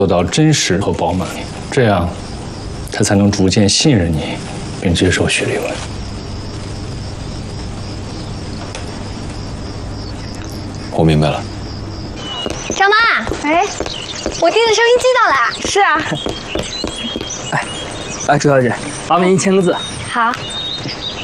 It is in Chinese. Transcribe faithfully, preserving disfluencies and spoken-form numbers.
做到真实和饱满，这样，他才能逐渐信任你，并接受许丽文。 我明白了。 张妈，哎，我订的收音机到了。 是啊。哎，哎，朱小姐，麻烦您签个字。 好。